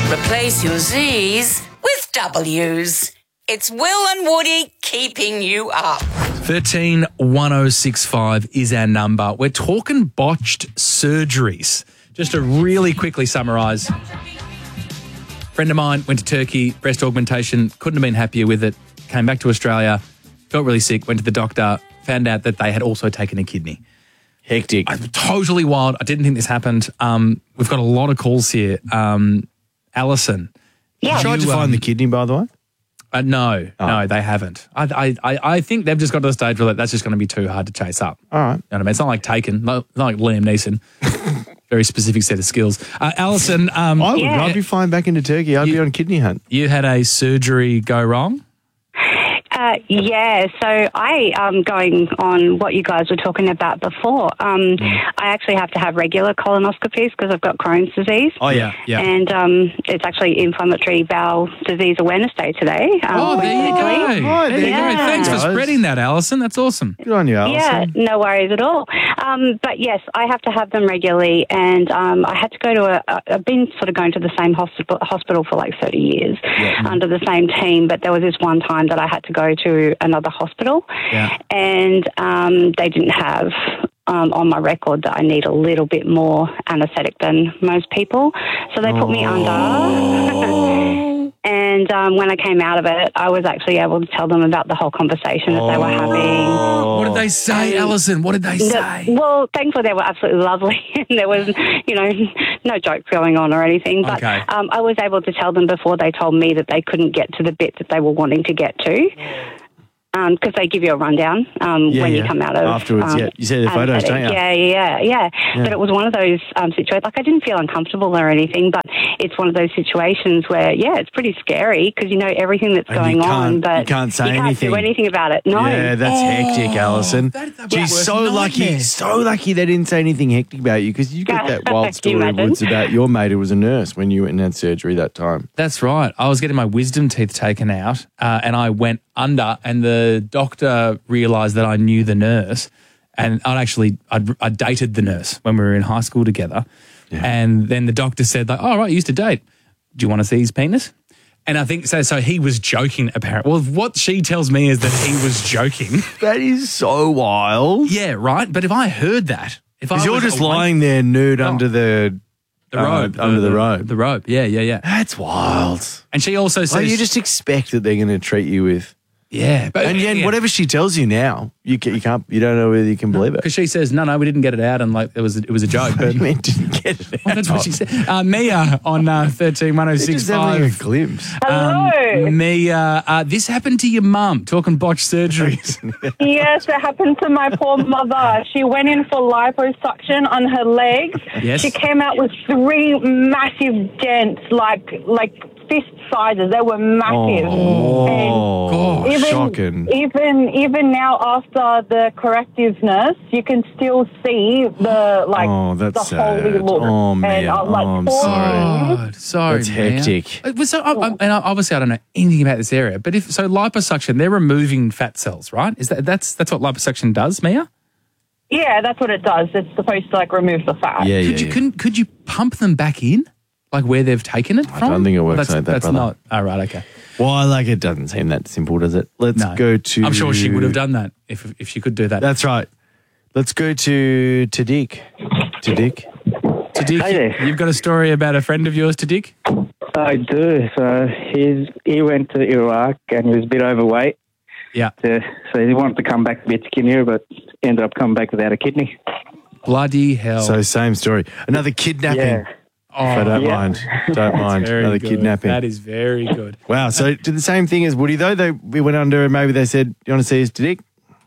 Replace your Z's with W's. It's Will and Woody keeping you up. 131065 is our number. We're talking botched surgeries. Just to really quickly summarise. Friend of mine went to Turkey, breast augmentation, couldn't have been happier with it, came back to Australia, felt really sick, went to the doctor, found out that they had also taken a kidney. Hectic. Totally wild. I didn't think this happened. We've got a lot of calls here. Alison. Yeah. Tried to find the kidney, by the way? No, they haven't. I think they've just got to the stage where that's just going to be too hard to chase up. All right. You know what I mean? It's not like Taken, not like Liam Neeson. Very specific set of skills. Alison. I'd be flying back into Turkey. I'd be on kidney hunt. You had a surgery go wrong? So I going on what you guys were talking about before. I actually have to have regular colonoscopies because I've got Crohn's disease. Oh, yeah. And it's actually Inflammatory Bowel Disease Awareness Day today. There you go. There you go. Thanks for spreading that, Alison. That's awesome. Good on you, Alison. Yeah, no worries at all. But yes, I have to have them regularly, and I had to go to I've been sort of going to the same hospital for like 30 years under the same team, but there was this one time that I had to go to another hospital, and they didn't have on my record that I need a little bit more anaesthetic than most people, so they put me under. And when I came out of it, I was actually able to tell them about the whole conversation that they were having. What did they say, Alison? What did they say? Well, thankfully they were absolutely lovely. And there was, no jokes going on or anything. But I was able to tell them before they told me that they couldn't get to the bit that they were wanting to get to. Because they give you a rundown when you come out of... Afterwards, You see the photos, don't you? Yeah. But it was one of those situations, like I didn't feel uncomfortable or anything, but it's one of those situations where, it's pretty scary because you know everything that's going on, but you can't say anything. You can't do anything about it. No. Yeah, that's hectic, Alison. She's so lucky they didn't say anything hectic about you because you get that wild story Woods about your mate who was a nurse when you went and had surgery that time. That's right. I was getting my wisdom teeth taken out and I went under and the doctor realised that I knew the nurse and I dated the nurse when we were in high school together. Yeah. And then the doctor said, like, oh, right, you used to date. Do you want to see his penis? And I think so he was joking, apparently. Well, what she tells me is that he was joking. That is so wild. Yeah, right? But if I heard that... Because you're just lying there nude under the robe. Under the robe. The robe, yeah. That's wild. And she also says... you just expect that they're going to treat you with... Yeah. But, whatever she tells you now, you don't know whether you can believe it. Because she says, no, we didn't get it out and like it was a joke. But you mean didn't get it out? Well, that's what she said. Mia on 131065. Just having a glimpse. Hello. Mia, this happened to your mum, talking botched surgeries. Yes, it happened to my poor mother. She went in for liposuction on her legs. Yes. She came out with 3 massive dents, like fist sizes. They were massive. Oh, and shocking. Even now after the correctiveness, you can still see the the holy look. Oh, man. And I'm sorry. Sorry, that's hectic. So, and obviously I don't know anything about this area, but liposuction, they're removing fat cells, right? Is that's what liposuction does, Mia? Yeah, that's what it does. It's supposed to remove the fat. Could you pump them back in? Like where they've taken it from? I don't think it works like that, That's brother. not... Oh, right, okay. Well, it doesn't seem that simple, does it? Let's go to... I'm sure she would have done that if she could do that. That's right. Let's go to Dick. Dick, Hey there. You've got a story about a friend of yours, Dick? I do. So he went to Iraq and he was a bit overweight. Yeah. So he wanted to come back a bit skinnier, but ended up coming back without a kidney. Bloody hell. So same story. Another kidnapping. Yeah. I don't mind. Don't mind. Another kidnapping. That is very good. Wow. So did the same thing as Woody, though? We went under and maybe they said, you want to see his dick?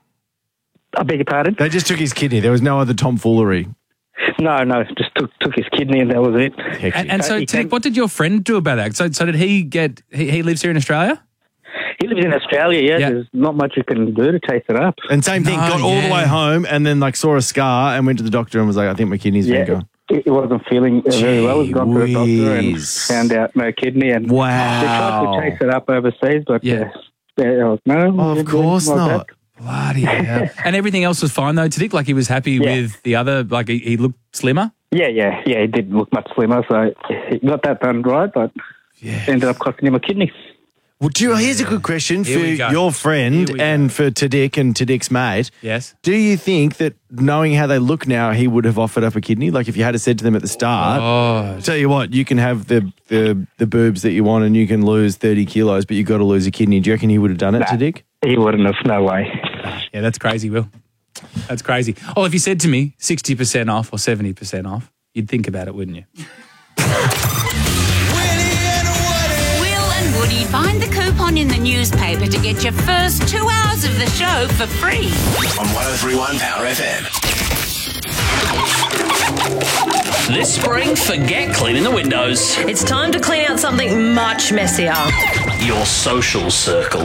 I beg your pardon? They just took his kidney. There was no other tomfoolery. No, just took his kidney and that was it. And so, Dick, what did your friend do about that? So did he get... He lives here in Australia? He lives in Australia, yeah. There's not much you can do to chase it up. And same thing, got all the way home and then saw a scar and went to the doctor and was like, I think my kidney's been gone. He wasn't feeling very well. He's gone to the doctor and found out no kidney. And wow. They tried to chase it up overseas, but there was no. Oh, of course not. Bloody hell. And everything else was fine, though, Dick? Like he was happy with the other, like he looked slimmer? Yeah, he did look much slimmer, so he got that done right, but ended up costing him a kidney. Well, here's a good question for we go. your friend and for Tadic and Tadic's mate. Yes. Do you think that knowing how they look now, he would have offered up a kidney? Like if you had said to them at the start, tell you what, you can have the boobs that you want and you can lose 30 kilos, but you've got to lose a kidney. Do you reckon he would have done it, Tadic? He wouldn't have, no way. Yeah, that's crazy, Will. That's crazy. Oh, if you said to me 60% off or 70% off, you'd think about it, wouldn't you? Woody, find the coupon in the newspaper to get your first 2 hours of the show for free. On 103.1 Power FM. This spring, forget cleaning the windows. It's time to clean out something much messier. Your social circle.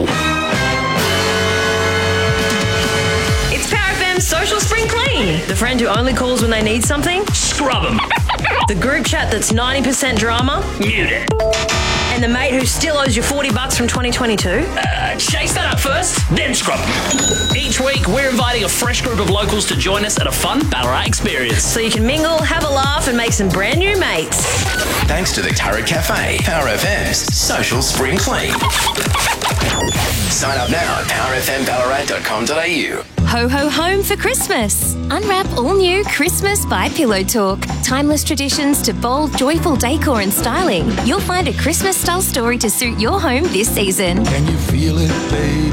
It's Power FM's Social Spring Clean. The friend who only calls when they need something? Scrub them. The group chat that's 90% drama? Mute it. And the mate who still owes you $40 from 2022? Chase that up first, then scrub them. Each week, we're inviting a fresh group of locals to join us at a fun Ballarat experience. So you can mingle, have a laugh, and make some brand new mates. Thanks to the Turret Cafe, Power FM's Social Spring Clean. Sign up now at powerfmballarat.com.au. Ho ho home for Christmas. Unwrap all new Christmas by Pillow Talk. Timeless traditions to bold, joyful decor and styling. You'll find a Christmas style story to suit your home this season. Can you feel it, baby?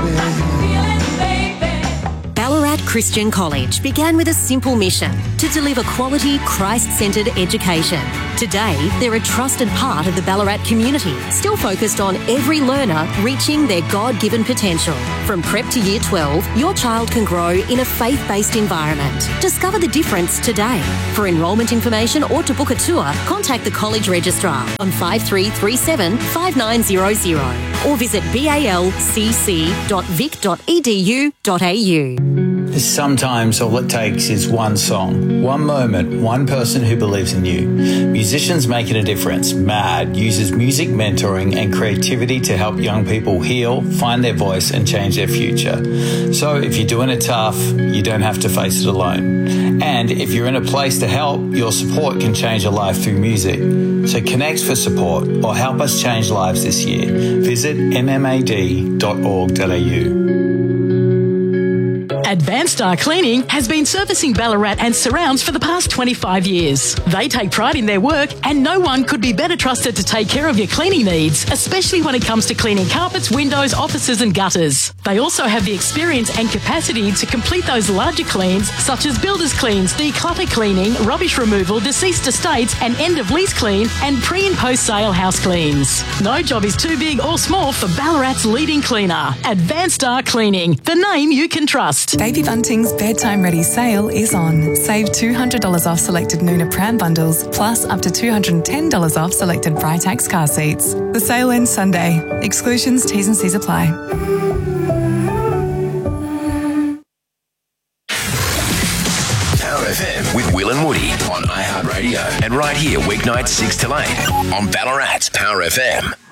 Ballarat Christian College began with a simple mission to deliver quality, Christ-centred education. Today, they're a trusted part of the Ballarat community, still focused on every learner reaching their God-given potential. From prep to year 12, your child can grow in a faith-based environment. Discover the difference today. For enrolment information or to book a tour, contact the college registrar on 5337 5900 or visit balcc.vic.edu.au. Sometimes all it takes is one song, one moment, one person who believes in you. Musicians Making a Difference, MAD, uses music mentoring and creativity to help young people heal, find their voice and change their future. So if you're doing it tough, you don't have to face it alone. And if you're in a place to help, your support can change a life through music. So connect for support or help us change lives this year. Visit mmad.org.au. Advanced Star Cleaning has been servicing Ballarat and surrounds for the past 25 years. They take pride in their work and no one could be better trusted to take care of your cleaning needs, especially when it comes to cleaning carpets, windows, offices and gutters. They also have the experience and capacity to complete those larger cleans such as builders cleans, declutter cleaning, rubbish removal, deceased estates and end of lease clean and pre and post sale house cleans. No job is too big or small for Ballarat's leading cleaner. Advanced Star Cleaning, the name you can trust. Baby Bunting's Bedtime Ready sale is on. Save $200 off selected Nuna pram bundles, plus up to $210 off selected Britax car seats. The sale ends Sunday. Exclusions, T's and C's apply. Power FM with Will and Woody on iHeartRadio. And right here, weeknights 6 till 8 on Ballarat's Power FM.